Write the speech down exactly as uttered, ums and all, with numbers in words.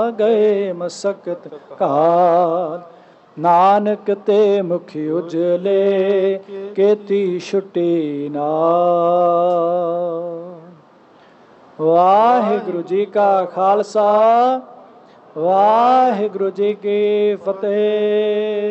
ਗਏ ਮਸਕਤ ਘਾਤ। ਨਾਨਕ ਤੇ ਮੁਖ ਉਜਲੇ ਕੀਤੀ ਛੁਟੀ ਨਾਮ। ਵਾਹਿਗੁਰੂ ਜੀ ਕਾ ਖਾਲਸਾ, ਵਾਹਿਗੁਰੂ ਜੀ ਕੀ ਫਤਿਹ।